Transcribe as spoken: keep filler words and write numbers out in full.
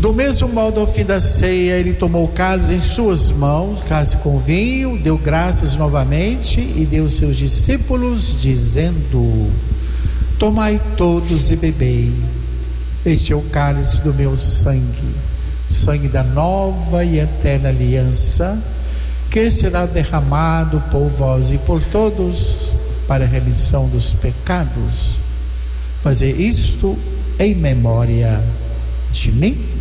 Do mesmo modo, ao fim da ceia, ele tomou o cálice em suas mãos, cálice com vinho, deu graças novamente e deu aos seus discípulos, dizendo: tomai todos e bebei, este é o cálice do meu sangue, sangue da nova e eterna aliança, que será derramado por vós e por todos para a remissão dos pecados. Fazer isto em memória de mim.